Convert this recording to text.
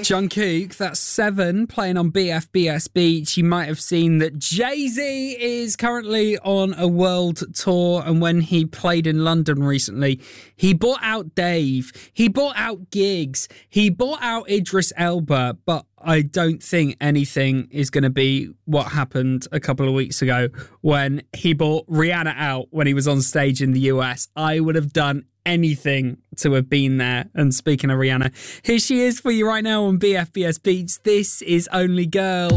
Jungkook, that's 7, playing on BFBS Beach. You might have seen that Jay-Z is currently on a world tour, and when he played in London recently, he bought out Dave, he bought out Giggs, he bought out Idris Elba, but I don't think anything is going to be what happened a couple of weeks ago when he bought Rihanna out when he was on stage in the US. I would have done anything to have been there. And speaking of Rihanna, here she is for you right now on BFBS Beats. This is Only Girl.